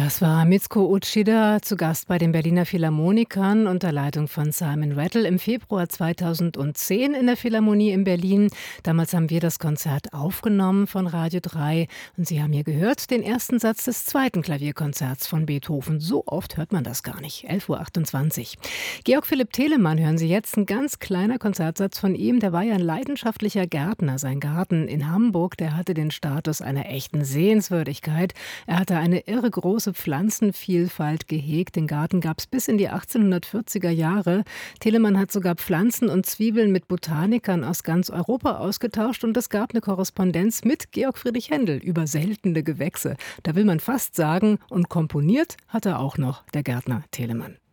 Das war Mitsuko Uchida zu Gast bei den Berliner Philharmonikern unter Leitung von Simon Rattle im Februar 2010 in der Philharmonie in Berlin. Damals haben wir das Konzert aufgenommen von Radio 3 und Sie haben hier gehört den ersten Satz des zweiten Klavierkonzerts von Beethoven. So oft hört man das gar nicht. 11:28 Uhr. Georg Philipp Telemann hören Sie jetzt, ein ganz kleiner Konzertsatz von ihm. Der war ja ein leidenschaftlicher Gärtner. Sein Garten in Hamburg, der hatte den Status einer echten Sehenswürdigkeit. Er hatte eine irre große Pflanzenvielfalt gehegt. Den Garten gab es bis in die 1840er Jahre. Telemann hat sogar Pflanzen und Zwiebeln mit Botanikern aus ganz Europa ausgetauscht und es gab eine Korrespondenz mit Georg Friedrich Händel über seltene Gewächse. Da will man fast sagen, und komponiert hat er auch noch, der Gärtner Telemann.